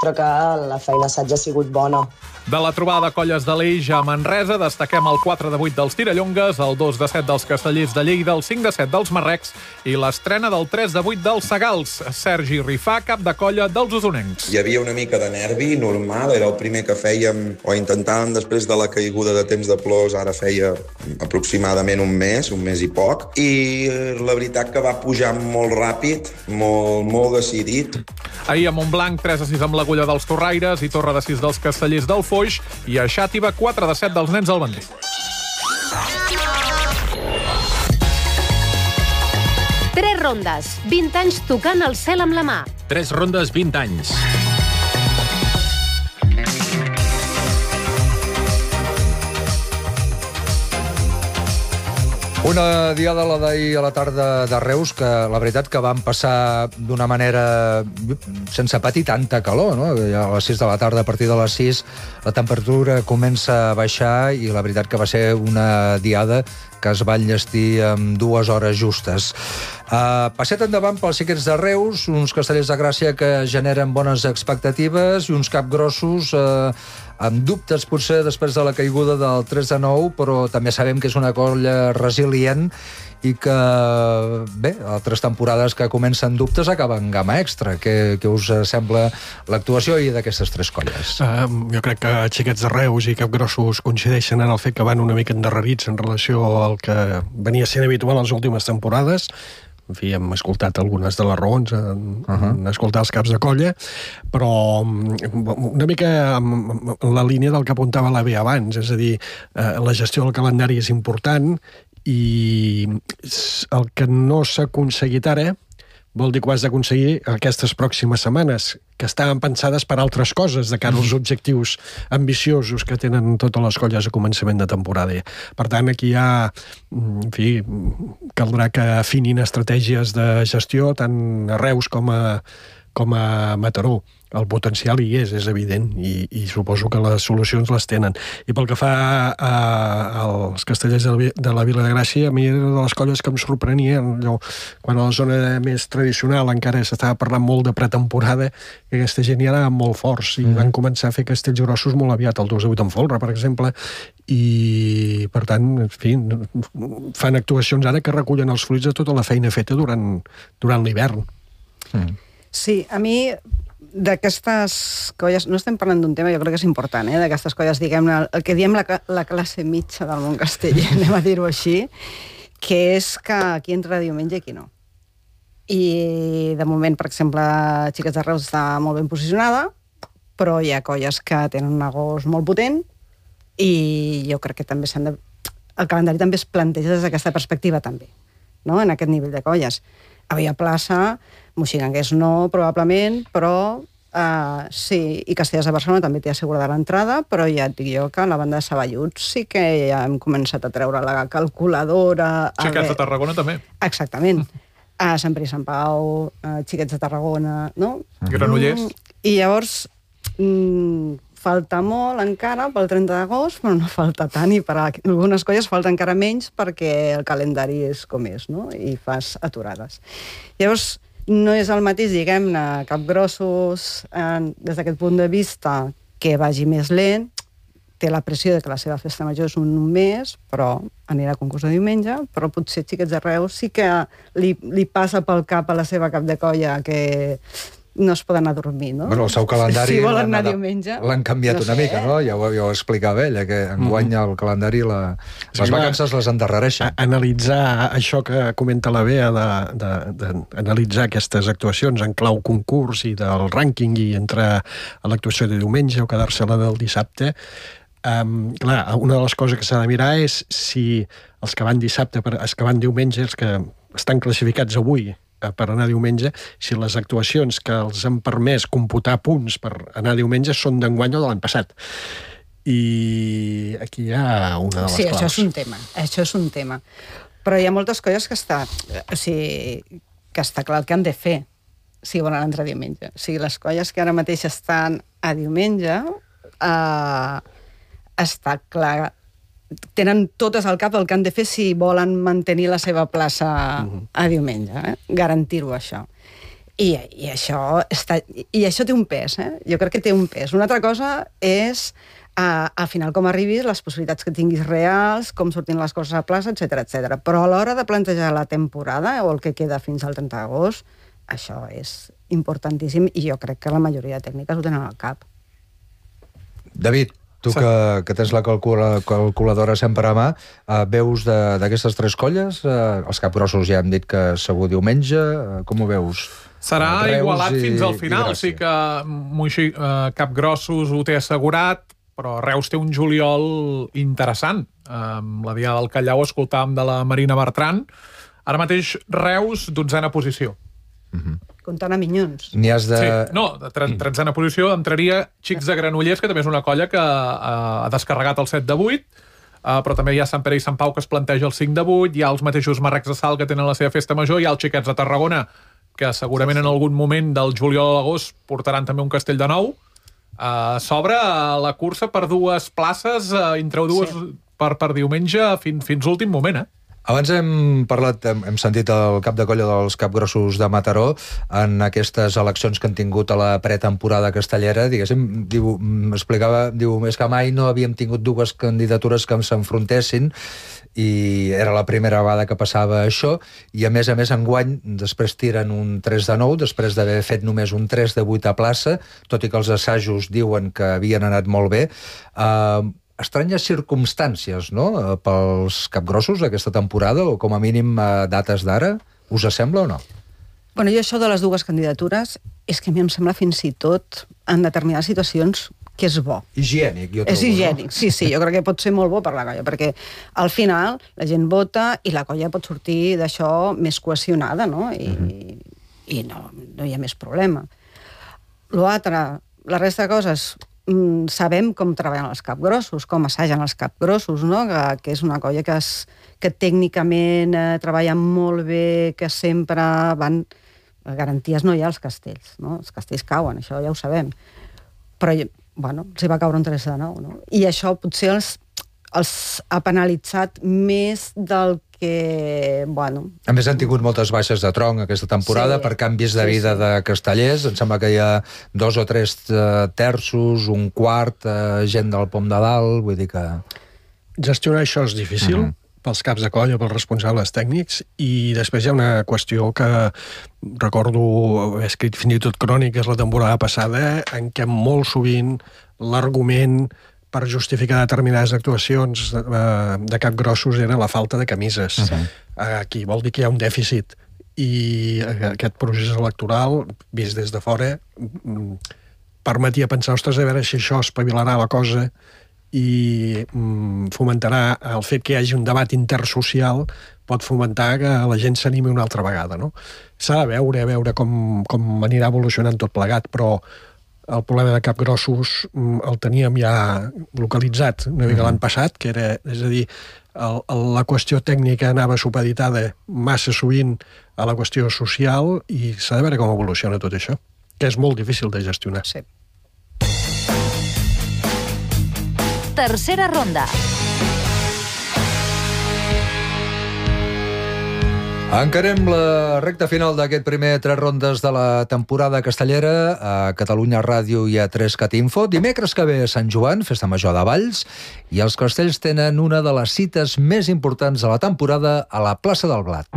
demostra que la feina assaig ha sigut bona. De la trobada de colles de l'Eix a Manresa destaquem el 4 de 8 dels Tirallongues, el 2 de 7 dels Castellers de Lleida, el 5 de 7 dels Marrecs i l'estrena del 3 de 8 dels Segals. Sergi Rifà, cap de colla dels usonencs. Hi havia una mica de nervi, normal, era el primer que fèiem o intentàvem després de la caiguda de Temps de Plors, ara feia aproximadament un mes i poc, i la veritat que va pujar molt ràpid, molt decidit. Ahir a Montblanc, 3 de 6 amb l'Agulla dels Torraires i Torre de 6 dels Castellers del Foix, i a Xàtiva, 4 de 7 dels Nens del Vendrell. Tres rondes, 20 anys tocant el cel amb la mà. 3 rondes, 20 anys. Una diada, la d'ahir a la tarda de Reus, que la veritat que van passar d'una manera sense patir tanta calor, no? A les 6 de la tarda, a partir de les 6, la temperatura comença a baixar i la veritat que va ser una diada que es va enllestir amb 2 hores justes. Passet endavant pels xiquets de Reus, uns Castellers de Gràcia que generen bones expectatives i uns capgrossos amb dubtes potser després de la caiguda del 3 de 9, però també sabem que és una colla resilient i que, bé, altres temporades que comencen dubtes acaben gamma extra. Què us sembla l'actuació d'aquestes 3 colles? Jo crec que xiquets de Reus i capgrossos coincideixen en el fet que van una mica endarrerits en relació al que venia sent habitual en les últimes temporades. En fi, hem escoltat algunes de les raons, hem escoltat els caps de colla, però una mica en la línia del que apuntava la Bea abans, és a dir, la gestió del calendari és important i el que no s'ha aconseguit ara vol dir que ho has d'aconseguir aquestes pròximes setmanes, que estaven pensades per altres coses de cara als objectius ambiciosos que tenen totes les colles a començament de temporada. Per tant, aquí hi ha, en fi, caldrà que afinin estratègies de gestió tant a Reus com a Mataró. El potencial hi és evident, i suposo que les solucions les tenen. I pel que fa als Castellers de la Vila de Gràcia, a mi era de les colles que em sorprenien, quan a la zona més tradicional encara s'estava parlant molt de pretemporada, que aquesta gent ja anava molt forts, i van començar a fer castells grossos molt aviat, el 2 de 8 en folre, per exemple, i per tant, en fi, fan actuacions ara que recullen els fruits de tota la feina feta durant l'hivern. Sí, a mi d'aquestes colles, no estem parlant d'un tema, jo crec que és important, d'aquestes colles, diguem-ne, el que diem la classe mitja del món casteller, anem a dir-ho així, que és que aquí entra diumenge i aquí no. I de moment, per exemple, Xiquets de Reus està molt ben posicionada, però hi ha colles que tenen un agost molt potent i jo crec que també s'han de... El calendari també es planteja des d'aquesta perspectiva també, no? En aquest nivell de colles. A Via Plaça, Moixiganguers no, probablement, però sí, i Castellers de Barcelona també té assegurada l'entrada, però ja et dic jo que a la banda de Saballuts sí que ja hem començat a treure la calculadora... Xiquets de Tarragona també. Exactament. A Sant Pere i Sant Pau, Xiquets de Tarragona, no? Granollers. I llavors falta molt encara pel 30 d'agost, però no falta tant, i per algunes colles falta encara menys perquè el calendari és com és, no? I fas aturades. Llavors, no és el mateix, diguem-ne, capgrossos, des d'aquest punt de vista, que vagi més lent, té la pressió de que la seva festa major és un mes, però anirà a concurs de diumenge, però potser Xiquets de Reus sí que li passa pel cap a la seva cap de colla que no es poden anar a dormir, no? Bueno, el seu calendari si volen anar diumenge, l'han canviat una mica, no? Ja ho explicava ella, que enguany el calendari les vacances les endarrereixen. Analitzar això que comenta la Bea, d'analitzar aquestes actuacions en clau concurs i del rànquing i entrar a l'actuació de diumenge o quedar-se-la del dissabte, clar, una de les coses que s'ha de mirar és si els que van dissabte, els que van diumenge, els que estan classificats avui per anar diumenge, si les actuacions que els han permès computar punts per anar diumenge són d'enguany o de l'any passat. I aquí hi ha una de les claus. Sí, això és un tema. Però hi ha moltes coses que està clar el que han de fer si volen entrar diumenge. O sigui, les colles que ara mateix estan a diumenge, està clar, tenen totes al cap el que han de fer si volen mantenir la seva plaça a diumenge, garantir-ho això. I això té un pes, Jo crec que té un pes. Una altra cosa és, al final, com arribis, les possibilitats que tinguis reals, com sortint les coses a plaça, etc. Però a l'hora de plantejar la temporada, o el que queda fins al 30 d'agost, això és importantíssim i jo crec que la majoria de tècniques ho tenen al cap. David, tu que tens la calculadora sempre a mà, veus d'aquestes 3 colles? Els capgrossos ja hem dit que segur diumenge. Com ho veus? Serà igualat fins al final. Sí que Moixí, Capgrossos ho té assegurat, però Reus té un juliol interessant. La Diada del Callau escoltàvem de la Marina Bertran. Ara mateix Reus, 12a posició. Comptant a Minyons. N'hi has de... Sí, no, de 13a posició entraria Xics de Granollers, que també és una colla que ha descarregat el 7 de 8, però també hi ha Sant Pere i Sant Pau, que es planteja el 5 de 8, hi ha els mateixos Marrecs de Salt, que tenen la seva festa major, hi ha els Xiquets de Tarragona, que segurament en algun moment del juliol a l'agost portaran també un castell de nou. S'obre la cursa per 2 places, entre 2 per diumenge fins l'últim moment, Abans hem sentit el cap de colla dels Capgrossos de Mataró en aquestes eleccions que han tingut a la pretemporada castellera, diguéssim, explicava, és que mai no havíem tingut 2 candidatures que s'enfrontessin i era la primera vegada que passava això, i a més enguany després tiren un 3 de 9 després d'haver fet només un 3 de 8 a plaça, tot i que els assajos diuen que havien anat molt bé. Estranyes circumstàncies, no?, pels capgrossos aquesta temporada, o com a mínim dates d'ara. Us sembla o no? Bueno, jo això de les 2 candidatures és que a mi em sembla fins i tot en determinades situacions que és bo. Higiènic, jo trobo. És higiènic, no? Sí, jo crec que pot ser molt bo per la colla, perquè al final la gent vota i la colla pot sortir d'això més cohesionada, no? I no hi ha més problema. L'altre, la resta de coses, sabem com treballen els capgrossos, com assagen els capgrossos, no? Que és una colla que tècnicament treballa molt bé, que sempre van... Garanties no hi ha als castells, no? Els castells cauen, això ja ho sabem. Però, bueno, els hi va caure un 3 de 9, no? I això potser els ha penalitzat més del que, bueno... A més, han tingut moltes baixes de tronc aquesta temporada per canvis de vida de castellers. Em sembla que hi ha 2 o 3 terços, un quart, gent del Pom de Dalt, vull dir que... Gestionar això és difícil pels caps de colla, pels responsables tècnics, i després hi ha una qüestió que recordo haver escrit fins i tot cròniques la temporada passada, en què molt sovint l'argument per justificar determinades actuacions de capgrossos era la falta de camises. Aquí vol dir que hi ha un dèficit. I aquest procés electoral, vist des de fora, permetia pensar, ostres, a veure si això espavilarà la cosa i fomentarà el fet que hi hagi un debat intersocial, pot fomentar que la gent s'animi una altra vegada, no? S'ha de veure com anirà evolucionant tot plegat, però el problema de capgrossos el teníem ja localitzat una mica l'any passat, que era, és a dir, la qüestió tècnica anava supeditada massa sovint a la qüestió social, i s'ha de veure com evoluciona tot això, que és molt difícil de gestionar. Sí. Tercera ronda. Encarem la recta final d'aquest primer 3 rondes de la temporada castellera a Catalunya Ràdio i a 3cat Info. Dimecres que ve a Sant Joan, festa major de Valls, i els castells tenen una de les cites més importants de la temporada a la plaça del Blat.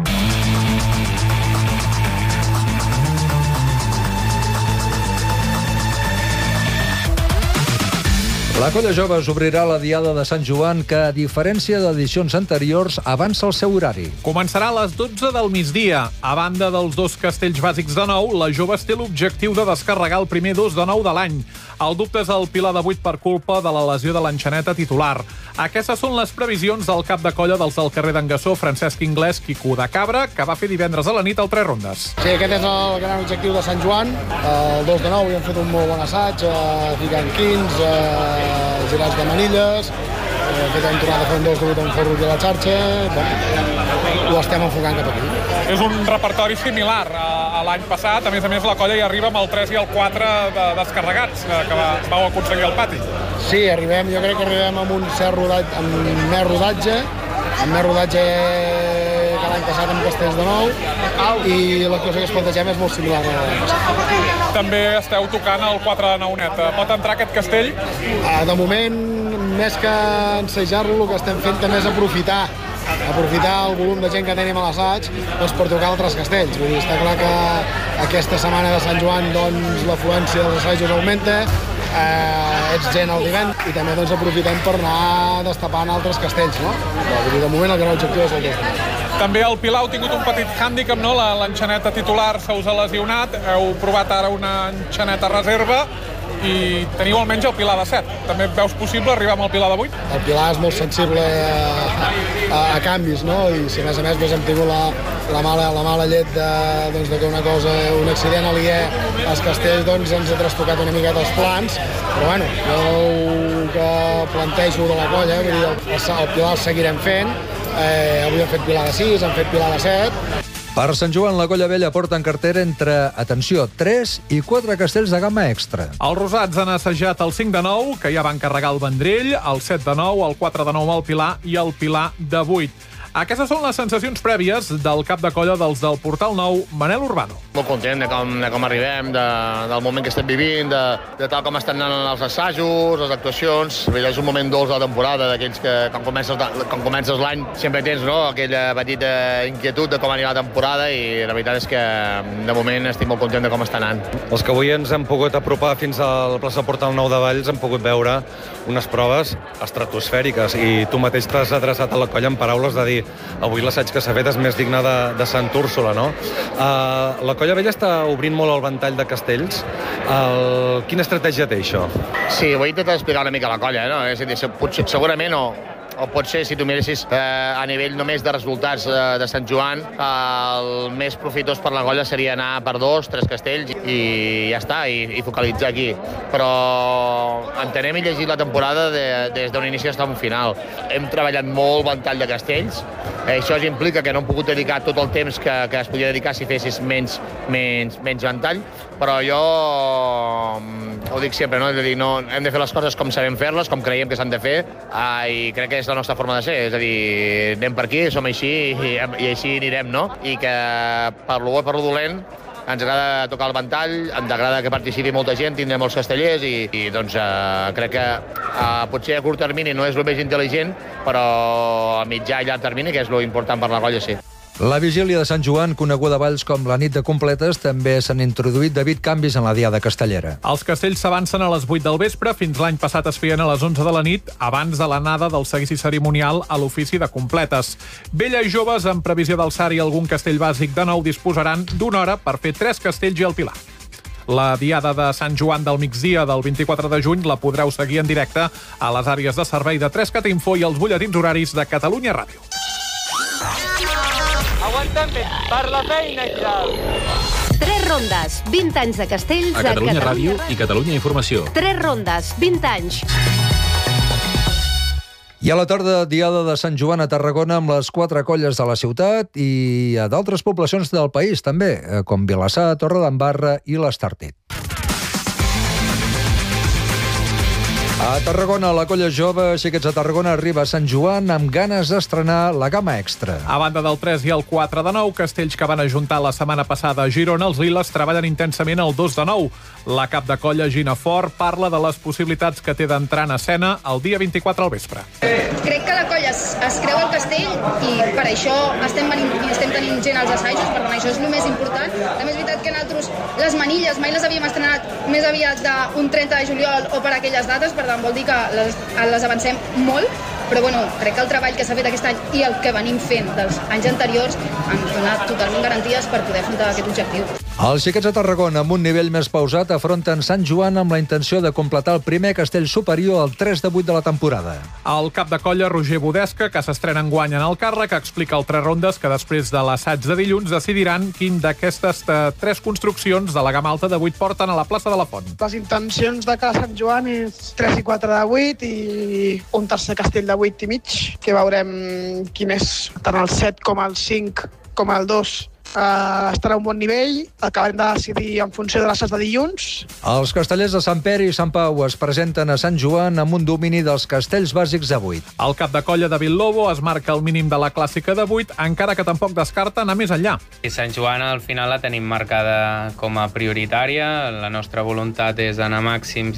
La Colla Joves obrirà la Diada de Sant Joan, que, a diferència d'edicions anteriors, avança el seu horari. Començarà a les 12 del migdia. A banda dels 2 castells bàsics de 9, la Joves té l'objectiu de descarregar el primer 2 de 9 de l'any. El dubte és el Pilar de 8 per culpa de la lesió de l'enxaneta titular. Aquestes són les previsions del cap de colla dels del carrer d'en Gassó, Francesc Inglés, Quico de Cabra, que va fer divendres a la nit al 3 rondes. Sí, aquest és el gran objectiu de Sant Joan. El 2 de 9 hi hem fet un molt bon assaig, ficant quins, girats de manilles, que hem tornat a fer un 2 de 8 amb forros de la xarxa, ho estem enfocant cap aquí. És un repertori similar a l'any passat, a més la colla hi arriba amb el 3 i el 4 descarregats, que vau aconseguir al pati. Sí, jo crec que arribem amb un cert rodatge, amb més rodatge que l'any passat amb castells de 9, i l'actuació que es plantegem és molt similar a la També esteu tocant el 4 de Naonet. Pot entrar aquest castell? De moment, més que ensejar-lo, el que estem fent també és aprofitar el volum de gent que tenim a l'assaig doncs, per tocar altres castells. Vull dir, està clar que aquesta setmana de Sant Joan doncs, l'afluència dels assajos augmenta, ets gent al divendres i també doncs, aprofitem per anar destapant altres castells. No? Vull dir, de moment el gran objectiu és el 2 de Naonet. També el Pilar ha tingut un petit hàndicap, no? L'enxaneta titular se us ha lesionat, heu provat ara una enxaneta reserva i teniu almenys el Pilar de 7. També veus possible arribar amb el Pilar de 8? El Pilar és molt sensible a canvis, no? I si a més doncs, hem tingut la mala llet de que un accident aliè als castells doncs, ens ha trastocat una miqueta els plans, però bueno, jo el que plantejo de la colla, vull dir, el Pilar el seguirem fent. Avui hem fet Pilar de 6, hem fet Pilar de 7. Per Sant Joan, la Colla Vella porta en cartera entre, atenció, 3 i 4 castells de gamma extra. Els rosats han assajat el 5 de 9, que ja van carregar el Vendrell, el 7 de 9, el 4 de 9 al Pilar i el Pilar de 8. Aquestes són les sensacions prèvies del cap de colla dels del Portal Nou, Manel Urbano. Molt content de com arribem, del moment que estem vivint, de tal com estan anant els assajos, les actuacions. És un moment dolç de la temporada, d'aquells que quan comences l'any sempre tens aquella petita inquietud de com anirà la temporada i la veritat és que de moment estic molt content de com està anant. Els que avui ens hem pogut apropar fins al plaça Portal Nou de Valls hem pogut veure unes proves estratosfèriques i tu mateix t'has adreçat a la colla en paraules de dir avui l'assaig que s'ha fet és més digne de Sant Úrsula, no? La Colla Vella està obrint molt el ventall de castells. Quina estratègia té això? Sí, ho he intentat explicar una mica a la colla, no? És a dir, segurament o potser si tu miressis a nivell només de resultats de Sant Joan, el més profitós per la colla seria anar per 2, 3 castells i ja està, i focalitzar aquí. Però entenem i llegir la temporada des d'un inici fins a un final. Hem treballat molt ventall de castells, això implica que no hem pogut dedicar tot el temps que es podia dedicar si fessis menys ventall, però jo ho dic sempre, no? És a dir, hem de fer les coses com sabem fer-les, com creiem que s'han de fer, i crec que és la nostra forma de ser, és a dir, anem per aquí, som així i així anirem, no? I que per lo bo i per lo dolent ens agrada tocar el ventall, ens agrada que participi molta gent, tindrem molts castellers i doncs crec que potser a curt termini no és el més intel·ligent, però a mitjà i llarg termini, que és lo important per la colla, sí. La vigília de Sant Joan, coneguda a Valls com la nit de completes, també s'han introduït degut canvis en la diada castellera. Els castells s'avancen a les 8 del vespre, fins l'any passat es feien a les 11 de la nit, abans de l'anada del seguici cerimonial a l'ofici de completes. Vella i joves, en previsió d'alçar i algun castell bàsic de nou, disposaran d'una hora per fer 3 castells i el Pilar. La diada de Sant Joan del migdia del 24 de juny la podreu seguir en directe a les àrees de servei de 3CAT Info i als butlletins horaris de Catalunya Ràdio. Aguanta'm per la feina, ja. 3 rondes, 20 anys de castells a Catalunya Ràdio i Catalunya Informació. 3 rondes, 20 anys. I a la tarda, diada de Sant Joan a Tarragona amb les 4 colles de la ciutat i a d'altres poblacions del país també, com Vilassar, Torredembarra i l'Estartit. A Tarragona, la colla jove Xiquets de Tarragona arriba a Sant Joan amb ganes d'estrenar la gamma extra. A banda del 3 i el 4 de 9, castells que van ajuntar la setmana passada a Girona, els liles treballen intensament el 2 de 9. La cap de colla Gina Fort parla de les possibilitats que té d'entrar en escena el dia 24 al vespre. Crec que la colla es creu el castell i per això estem tenint gent als assajos, per tant això és el més important. També és veritat que nosaltres les manilles mai les havíem estrenat més aviat d'un 30 de juliol o per aquelles dates, per tant vol dir que les avancem molt, però bueno, crec que el treball que s'ha fet aquest any i el que venim fent dels anys anteriors ens dona totalment garanties per poder afrontar aquest objectiu. Els Xiquets de Tarragona, amb un nivell més pausat, afronten Sant Joan amb la intenció de completar el primer castell superior al 3 de 8 de la temporada. El cap de colla, Roger Budesca, que s'estrena enguany en el càrrec, explica el 3 rondes que després de l'assaig de dilluns decidiran quin d'aquestes 3 construccions de la gamma alta de 8 porten a la plaça de la Font. Les intencions de cada Sant Joan és 3 i 4 de 8 i un tercer castell de 8 i mig, que veurem quin és tant el 7 com el 5 com el 2 estarà a un bon nivell, acabarem de decidir en funció de l'assaig de dilluns. Els castellers de Sant Pere i Sant Pau es presenten a Sant Joan amb un domini dels castells bàsics de 8. El cap de colla David Lobo es marca el mínim de la clàssica de 8, encara que tampoc descarta anar més enllà. I Sant Joan al final la tenim marcada com a prioritària. La nostra voluntat és anar màxims